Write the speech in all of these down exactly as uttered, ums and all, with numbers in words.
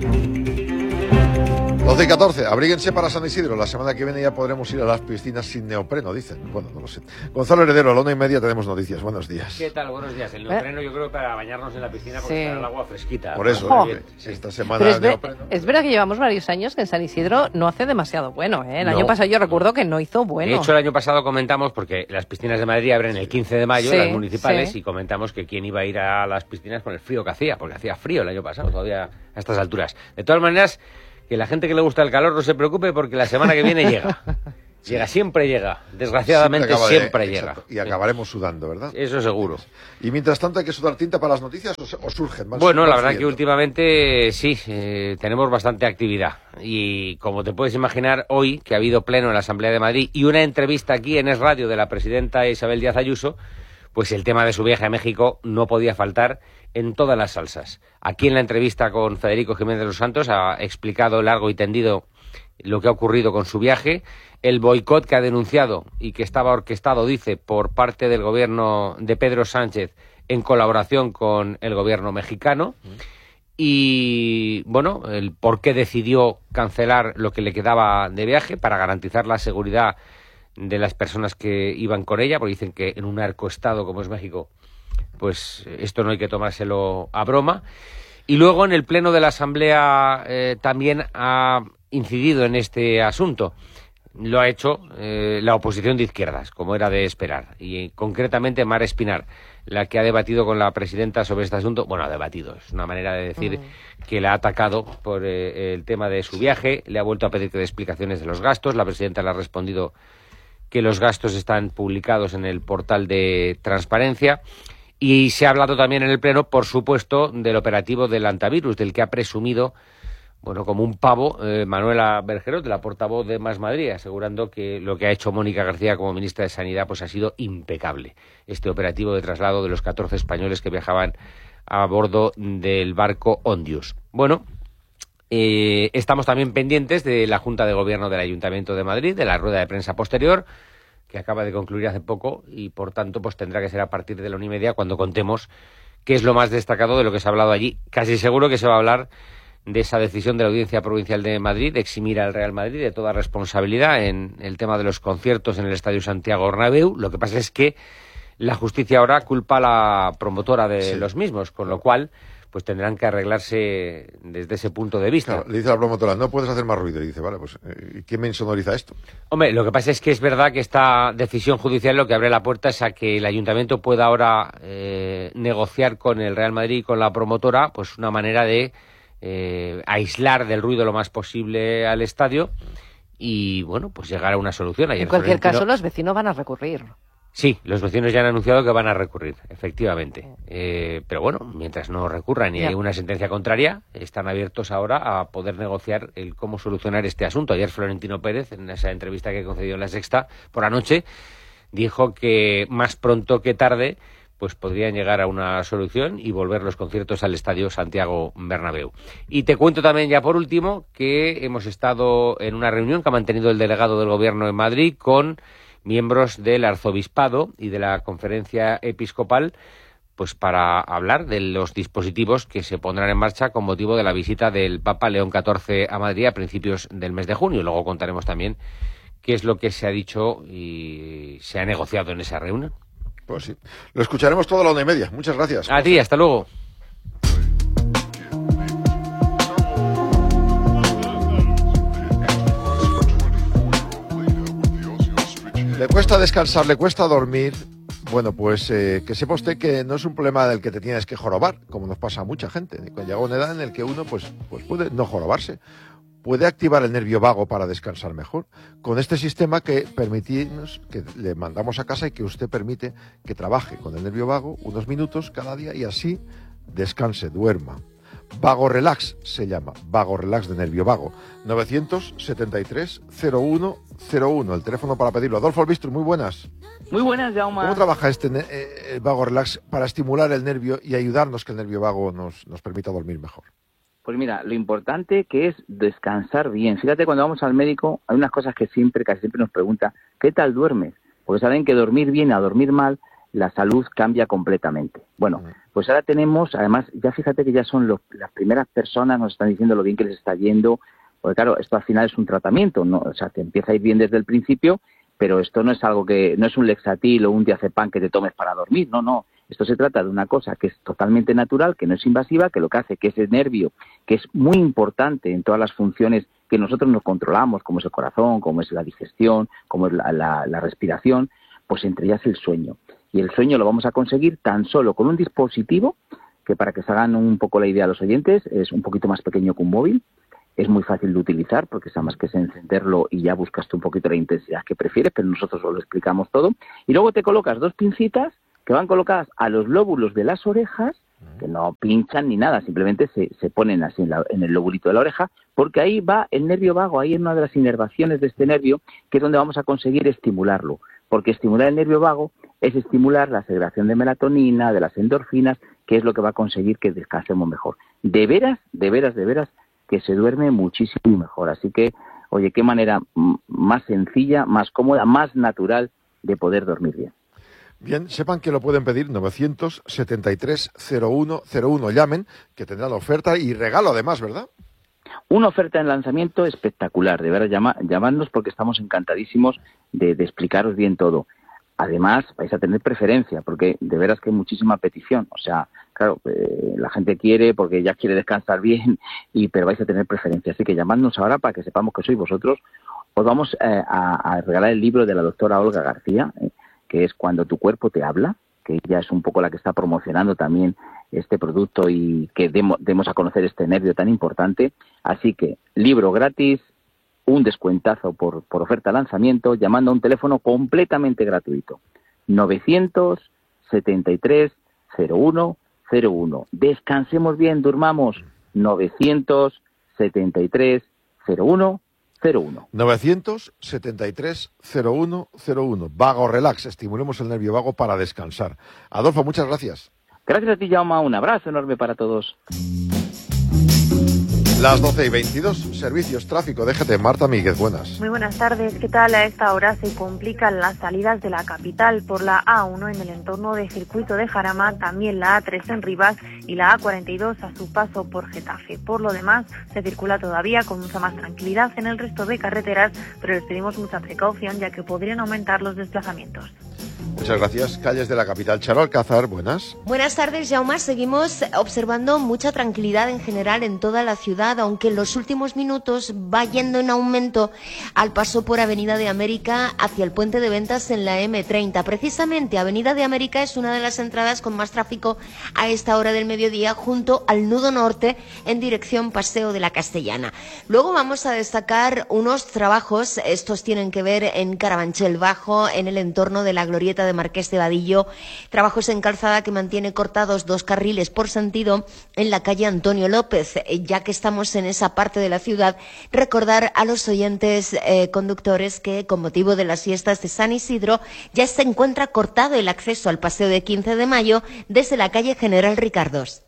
doce y catorce, abríguense para San Isidro. La semana que viene ya podremos ir a las piscinas sin neopreno, dicen. Bueno, no lo sé. Gonzalo Heredero, a la una y media tenemos noticias. Buenos días. ¿Qué tal? Buenos días. El neopreno yo creo para bañarnos en la piscina porque Sí. está el agua fresquita. Por eso, Oh. eh, Sí. esta semana Pero es, el ver- neopreno. es verdad que llevamos varios años que en San Isidro no hace demasiado bueno, ¿eh? El No. año pasado yo recuerdo que no hizo bueno. De hecho, el año pasado comentamos, porque las piscinas de Madrid abren el quince de mayo, Sí, las municipales, sí. y comentamos que quién iba a ir a las piscinas con el frío que hacía, porque hacía frío el año pasado, todavía a estas alturas. De todas maneras, que la gente que le gusta el calor no se preocupe porque la semana que viene llega. Sí. Llega, siempre llega. Desgraciadamente acaba de- siempre llega. exacto, y acabaremos sudando, ¿verdad? Eso seguro. Y mientras tanto, ¿hay que sudar tinta para las noticias o, se- o surgen? ¿Van- Bueno, van la verdad que fluyendo? últimamente sí, eh, tenemos bastante actividad. Y como te puedes imaginar, hoy, que ha habido pleno en la Asamblea de Madrid y una entrevista aquí en Es Radio de la presidenta Isabel Díaz Ayuso, pues el tema de su viaje a México no podía faltar en todas las salsas. Aquí en la entrevista con Federico Jiménez de los Santos ha explicado largo y tendido lo que ha ocurrido con su viaje, el boicot que ha denunciado y que estaba orquestado, dice, por parte del gobierno de Pedro Sánchez en colaboración con el gobierno mexicano, y, bueno, el por qué decidió cancelar lo que le quedaba de viaje para garantizar la seguridad de las personas que iban con ella, porque dicen que en un narcoestado como es México, pues esto no hay que tomárselo a broma. Y luego en el pleno de la Asamblea eh, también ha incidido en este asunto. Lo ha hecho eh, la oposición de izquierdas, como era de esperar, y concretamente Mar Espinar, la que ha debatido con la presidenta sobre este asunto. Bueno, ha debatido, es una manera de decir mm. que la ha atacado por eh, el tema de su viaje, le ha vuelto a pedir que dé explicaciones de los gastos, la presidenta le ha respondido que los gastos están publicados en el portal de transparencia. Y se ha hablado también en el Pleno, por supuesto, del operativo del antivirus, del que ha presumido, bueno, como un pavo, eh, Manuela Bergerot, la portavoz de Más Madrid, asegurando que lo que ha hecho Mónica García como ministra de Sanidad pues ha sido impecable. Este operativo de traslado de los catorce españoles que viajaban a bordo del barco Ondius. Bueno, eh, estamos también pendientes de la Junta de Gobierno del Ayuntamiento de Madrid, de la rueda de prensa posterior, que acaba de concluir hace poco, y por tanto pues tendrá que ser a partir de la una y media cuando contemos qué es lo más destacado de lo que se ha hablado allí. Casi seguro que se va a hablar de esa decisión de la Audiencia Provincial de Madrid de eximir al Real Madrid de toda responsabilidad en el tema de los conciertos en el Estadio Santiago Bernabéu. Lo que pasa es que la justicia ahora culpa a la promotora de sí. los mismos, con lo cual pues tendrán que arreglarse desde ese punto de vista. Claro, le dice a la promotora, no puedes hacer más ruido. Y dice, vale, pues, eh, ¿quién me insonoriza esto? Hombre, lo que pasa es que es verdad que esta decisión judicial lo que abre la puerta es a que el ayuntamiento pueda ahora eh, negociar con el Real Madrid y con la promotora pues una manera de eh, aislar del ruido lo más posible al estadio y, bueno, pues llegar a una solución. Ayer en cualquier Florentino... caso, los vecinos van a recurrir. Sí, los vecinos ya han anunciado que van a recurrir, efectivamente. Eh, pero bueno, mientras no recurran y hay una sentencia contraria, están abiertos ahora a poder negociar el cómo solucionar este asunto. Ayer Florentino Pérez, en esa entrevista que concedió en La Sexta por anoche, dijo que más pronto que tarde pues podrían llegar a una solución y volver los conciertos al Estadio Santiago Bernabéu. Y te cuento también ya por último que hemos estado en una reunión que ha mantenido el delegado del Gobierno en Madrid con miembros del arzobispado y de la conferencia episcopal, pues para hablar de los dispositivos que se pondrán en marcha con motivo de la visita del Papa León catorce a Madrid a principios del mes de junio. Luego contaremos también qué es lo que se ha dicho y se ha negociado en esa reunión. Pues sí. Lo escucharemos todo a la una y media. Muchas gracias. A ti, hasta luego. Le cuesta descansar, le cuesta dormir. Bueno, pues eh, que sepa usted que no es un problema del que te tienes que jorobar, como nos pasa a mucha gente. Cuando llega una edad en la que uno pues, pues puede no jorobarse. Puede activar el nervio vago para descansar mejor. Con este sistema que permitimos, que le mandamos a casa y que usted permite que trabaje con el nervio vago unos minutos cada día y así descanse, duerma. Vago Relax se llama, Vago Relax de Nervio Vago. novecientos setenta y tres cero uno cero uno, el teléfono para pedirlo. Adolfo Albistro, muy buenas. Muy buenas, Jaume. ¿Cómo trabaja este eh, Vago Relax para estimular el nervio y ayudarnos que el nervio vago nos, nos permita dormir mejor? Pues mira, lo importante que es descansar bien. Fíjate, cuando vamos al médico hay unas cosas que siempre, casi siempre nos pregunta, ¿qué tal duermes? Porque saben que dormir bien a dormir mal la salud cambia completamente. Bueno, pues ahora tenemos, además, ya fíjate que ya son los, las primeras personas, nos están diciendo lo bien que les está yendo, porque claro, esto al final es un tratamiento, ¿no? O sea, te empieza a ir bien desde el principio, pero esto no es algo que, no es un Lexatil o un diazepam que te tomes para dormir, no, no. Esto se trata de una cosa que es totalmente natural, que no es invasiva, que lo que hace que ese nervio, que es muy importante en todas las funciones que nosotros nos controlamos, como es el corazón, como es la digestión, como es la, la, la respiración, pues entre ellas el sueño. Y el sueño lo vamos a conseguir tan solo con un dispositivo, que para que se hagan un poco la idea a los oyentes, es un poquito más pequeño que un móvil, es muy fácil de utilizar, porque es más que es encenderlo y ya buscas tú un poquito la intensidad que prefieres, pero nosotros os lo explicamos todo. Y luego te colocas dos pincitas que van colocadas a los lóbulos de las orejas, que no pinchan ni nada, simplemente se, se ponen así en, la, en el lóbulito de la oreja, porque ahí va el nervio vago, ahí es una de las inervaciones de este nervio, que es donde vamos a conseguir estimularlo, porque estimular el nervio vago es estimular la segregación de melatonina, de las endorfinas, que es lo que va a conseguir que descansemos mejor. De veras, de veras, de veras, que se duerme muchísimo mejor. Así que, oye, qué manera más sencilla, más cómoda, más natural de poder dormir bien. Bien, sepan que lo pueden pedir novecientos setenta y tres cero uno cero uno. Llamen, que tendrán oferta y regalo además, ¿verdad? Una oferta en lanzamiento espectacular. De verdad, llama, llamadnos porque estamos encantadísimos de, de explicaros bien todo. Además, vais a tener preferencia, porque de veras que hay muchísima petición. O sea, claro, eh, la gente quiere porque ya quiere descansar bien, y pero vais a tener preferencia. Así que llamadnos ahora para que sepamos que sois vosotros. Os vamos eh, a, a regalar el libro de la doctora Olga García, eh, que es Cuando tu cuerpo te habla, que ella es un poco la que está promocionando también este producto y que demos, demos a conocer este nervio tan importante. Así que, libro gratis, un descuentazo por, por oferta lanzamiento, llamando a un teléfono completamente gratuito. novecientos setenta y tres cero uno cero uno. Descansemos bien, durmamos. novecientos setenta y tres cero uno cero uno. novecientos setenta y tres cero uno cero uno. Vago Relax, estimulemos el nervio vago para descansar. Adolfo, muchas gracias. Gracias a ti, Jaume. Un abrazo enorme para todos. Las doce y veintidós, servicios, tráfico, déjate. Marta Míguez, buenas. Muy buenas tardes. ¿Qué tal? A esta hora se complican las salidas de la capital por la A uno en el entorno de Circuito de Jarama, también la A tres en Rivas y la A cuarenta y dos a su paso por Getafe. Por lo demás, se circula todavía con mucha más tranquilidad en el resto de carreteras, pero les pedimos mucha precaución ya que podrían aumentar los desplazamientos. Muchas gracias. Calles de la capital. Charo Alcázar, buenas. Buenas tardes, Jaume. Seguimos observando mucha tranquilidad en general en toda la ciudad, aunque en los últimos minutos va yendo en aumento al paso por Avenida de América hacia el puente de ventas en la eme treinta. Precisamente, Avenida de América es una de las entradas con más tráfico a esta hora del mediodía, junto al nudo norte en dirección Paseo de la Castellana. Luego vamos a destacar unos trabajos, estos tienen que ver en Carabanchel Bajo, en el entorno de la Glorieta de Marqués de Vadillo, trabajos en calzada que mantiene cortados dos carriles por sentido en la calle Antonio López. Ya que estamos en esa parte de la ciudad, recordar a los oyentes eh, conductores que con motivo de las fiestas de San Isidro ya se encuentra cortado el acceso al paseo de quince de mayo desde la calle General Ricardos.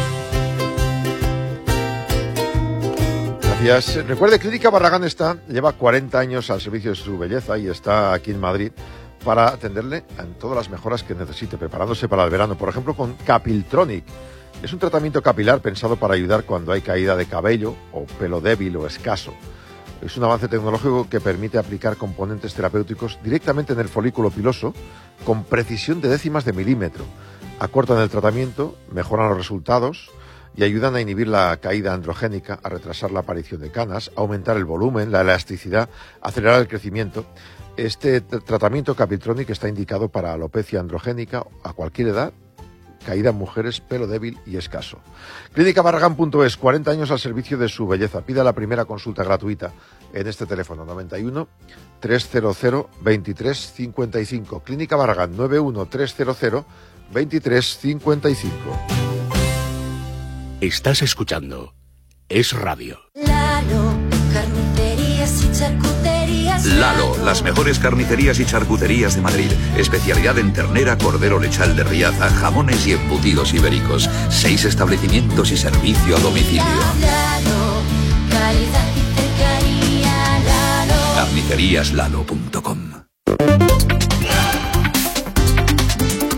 Gracias. Recuerde, Clínica Barragán está, lleva cuarenta años al servicio de su belleza y está aquí en Madrid para atenderle en todas las mejoras que necesite, preparándose para el verano, por ejemplo con Capiltronic. Es un tratamiento capilar pensado para ayudar cuando hay caída de cabello o pelo débil o escaso. Es un avance tecnológico que permite aplicar componentes terapéuticos directamente en el folículo piloso con precisión de décimas de milímetro. Acortan el tratamiento, mejoran los resultados y ayudan a inhibir la caída androgénica, a retrasar la aparición de canas, a aumentar el volumen, la elasticidad, acelerar el crecimiento. Este tratamiento Capiltronic está indicado para alopecia androgénica a cualquier edad, caída en mujeres, pelo débil y escaso. clínica barragán punto es, cuarenta años al servicio de su belleza. Pida la primera consulta gratuita en este teléfono noventa y uno, trescientos, veintitrés cincuenta y cinco. Clínica Barragán noventa y uno, trescientos, veintitrés cincuenta y cinco. Estás escuchando Es Radio. Lalo, carnicerías y charcuterías. Lalo, las mejores carnicerías y charcuterías de Madrid. Especialidad en ternera, cordero lechal de Riaza, jamones y embutidos ibéricos. Seis establecimientos y servicio a domicilio. Lalo, calidad y cercanía. Lalo. carnicerías lalo punto com.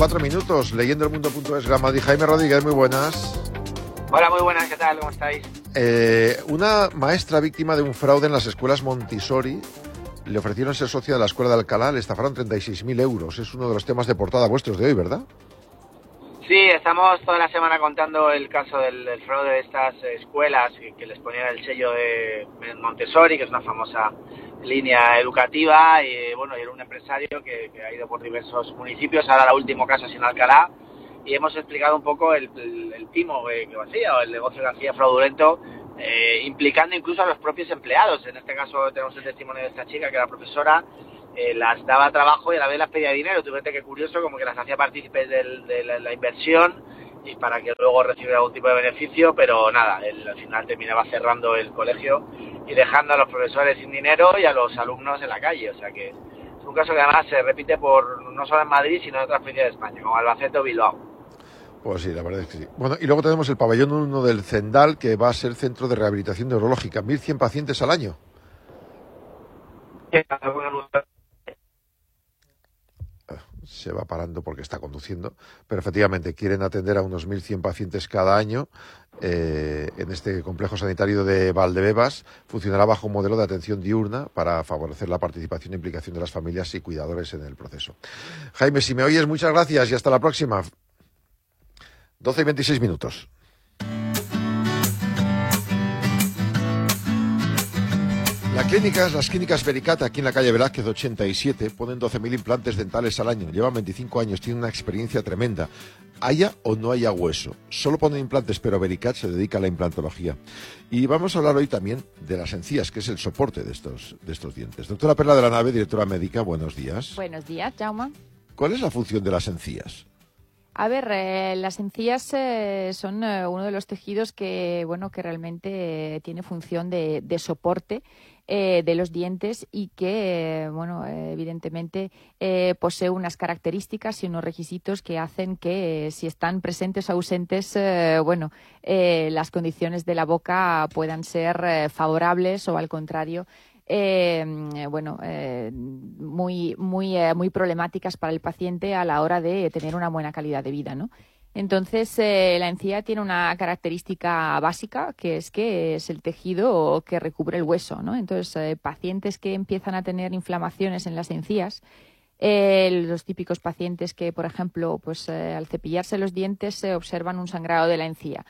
cuatro minutos, leyendo el mundo punto es, Gran Madrid. Jaime Rodríguez, muy buenas. Hola, muy buenas, ¿qué tal? ¿Cómo estáis? Eh, una maestra víctima de un fraude en las escuelas Montessori le ofrecieron ser socia de la escuela de Alcalá, le estafaron treinta y seis mil euros. Es uno de los temas de portada vuestros de hoy, ¿verdad? Sí, estamos toda la semana contando el caso del, del fraude de estas escuelas que, que les ponían el sello de Montessori, que es una famosa línea educativa, y bueno, era un empresario que, que ha ido por diversos municipios. Ahora el último caso es en Alcalá, y hemos explicado un poco el, el, el timo que, que hacía, o el negocio que hacía fraudulento, eh, implicando incluso a los propios empleados. En este caso tenemos el testimonio de esta chica, que era profesora, eh, las daba trabajo y a la vez las pedía dinero. Tú fíjate qué curioso, como que las hacía partícipes del, de la, la inversión y para que luego recibiera algún tipo de beneficio, pero nada, él al final terminaba cerrando el colegio y dejando a los profesores sin dinero y a los alumnos en la calle. O sea que es un caso que además se repite por no solo en Madrid, sino en otras provincias de España, como Albacete o Bilbao. Pues sí, la verdad es que sí. Bueno, y luego tenemos el pabellón uno del Zendal, que va a ser centro de rehabilitación neurológica. mil cien pacientes al año. Se va parando porque está conduciendo, pero efectivamente quieren atender a unos mil cien pacientes cada año eh, en este complejo sanitario de Valdebebas. Funcionará bajo un modelo de atención diurna para favorecer la participación e implicación de las familias y cuidadores en el proceso. Jaime, si me oyes, muchas gracias y hasta la próxima. doce y veintiséis minutos. Las clínicas, las clínicas Vericat, aquí en la calle Velázquez ochenta y siete, ponen doce mil implantes dentales al año. Llevan veinticinco años, tienen una experiencia tremenda. Haya o no haya hueso. Solo ponen implantes, pero Vericat se dedica a la implantología. Y vamos a hablar hoy también de las encías, que es el soporte de estos, de estos dientes. Doctora Perla de la Nave, directora médica, buenos días. Buenos días, Jaume. ¿Cuál es la función de las encías? A ver, eh, las encías eh, son eh, uno de los tejidos que, bueno, que realmente eh, tiene función de, de soporte eh, de los dientes y que, eh, bueno, eh, evidentemente eh, posee unas características y unos requisitos que hacen que eh, si están presentes o ausentes, eh, bueno, eh, las condiciones de la boca puedan ser eh, favorables o al contrario, Eh, bueno, eh, muy, muy, eh, muy problemáticas para el paciente a la hora de tener una buena calidad de vida, ¿no? Entonces, eh, la encía tiene una característica básica, que es que es el tejido que recubre el hueso, ¿no? Entonces, eh, pacientes que empiezan a tener inflamaciones en las encías, eh, los típicos pacientes que, por ejemplo, pues eh, al cepillarse los dientes se observan un sangrado de la encía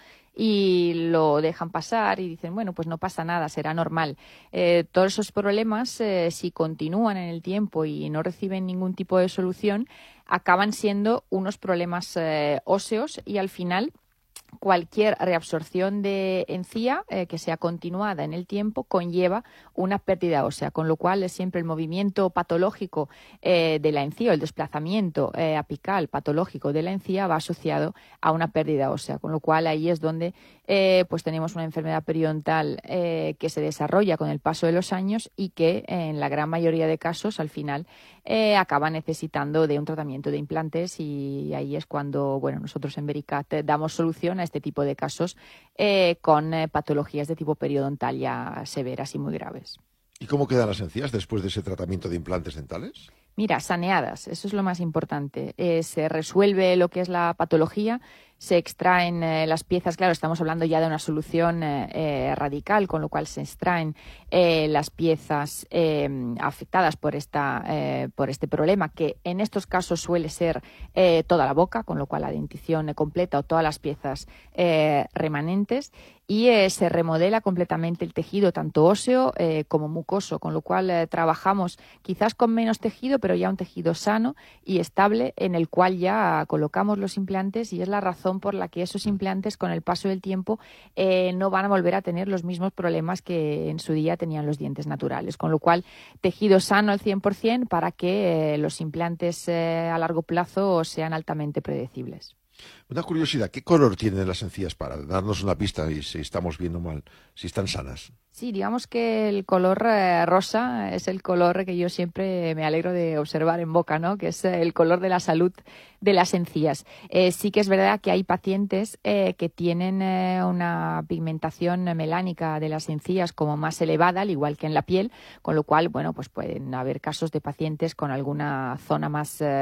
y lo dejan pasar y dicen, bueno, pues no pasa nada, será normal. Eh, todos esos problemas, eh, si continúan en el tiempo y no reciben ningún tipo de solución, acaban siendo unos problemas eh, óseos y al final cualquier reabsorción de encía eh, que sea continuada en el tiempo conlleva una pérdida ósea, con lo cual es siempre el movimiento patológico eh, de la encía, el desplazamiento eh, apical patológico de la encía va asociado a una pérdida ósea, con lo cual ahí es donde eh, pues tenemos una enfermedad periodontal eh, que se desarrolla con el paso de los años y que eh, en la gran mayoría de casos al final eh, acaba necesitando de un tratamiento de implantes y ahí es cuando, bueno, nosotros en Vericat eh, damos solución a este tipo de casos eh, con eh, patologías de tipo periodontal ya severas y muy graves. ¿Y cómo quedan las encías después de ese tratamiento de implantes dentales? Mira, saneadas, eso es lo más importante. Eh, se resuelve lo que es la patología, se extraen eh, las piezas, claro, estamos hablando ya de una solución eh, eh, radical, con lo cual se extraen eh, las piezas eh, afectadas por, esta, eh, por este problema, que en estos casos suele ser eh, toda la boca, con lo cual la dentición completa o todas las piezas eh, remanentes, y eh, se remodela completamente el tejido, tanto óseo eh, como mucoso, con lo cual eh, trabajamos quizás con menos tejido, pero ya un tejido sano y estable en el cual ya colocamos los implantes y es la razón por la que esos implantes con el paso del tiempo eh, no van a volver a tener los mismos problemas que en su día tenían los dientes naturales, con lo cual tejido sano al cien por ciento para que eh, los implantes eh, a largo plazo sean altamente predecibles. Una curiosidad, ¿qué color tienen las encías para darnos una pista y si estamos viendo mal, si están sanas? Sí, digamos que el color eh, rosa es el color que yo siempre me alegro de observar en boca, ¿no? Que es el color de la salud de las encías. Eh, sí que es verdad que hay pacientes eh, que tienen eh, una pigmentación melánica de las encías como más elevada, al igual que en la piel, con lo cual, bueno, pues pueden haber casos de pacientes con alguna zona más... Eh,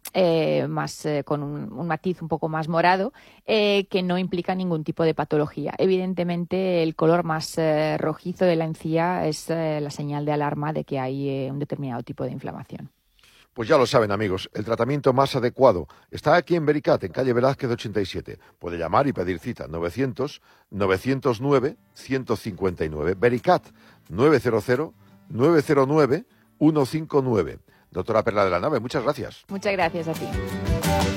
Eh, más eh, con un, un matiz un poco más morado, eh, que no implica ningún tipo de patología. Evidentemente, el color más eh, rojizo de la encía es eh, la señal de alarma de que hay eh, un determinado tipo de inflamación. Pues ya lo saben, amigos, el tratamiento más adecuado está aquí en Vericat, en calle Velázquez ochenta y siete. Puede llamar y pedir cita novecientos, novecientos nueve, ciento cincuenta y nueve. Vericat, nueve cero cero, nueve cero nueve, ciento cincuenta y nueve. Doctora Perla de la Nave, muchas gracias. Muchas gracias a ti.